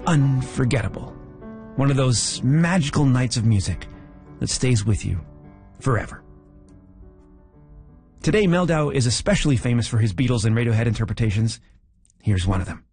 unforgettable. One of those magical nights of music that stays with you forever. Today, Meldau is especially famous for his Beatles and Radiohead interpretations. Here's one of them.